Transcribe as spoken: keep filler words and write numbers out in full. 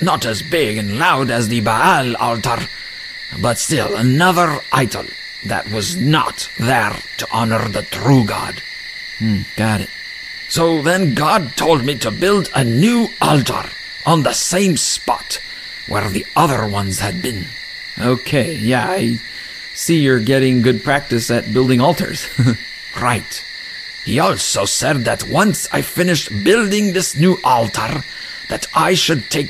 Not as big and loud as the Baal altar, but still another idol that was not there to honor the true God. Hmm, got it. So then God told me to build a new altar on the same spot where the other ones had been. Okay, yeah, I see you're getting good practice at building altars. Right. He also said that once I finished building this new altar, that I should take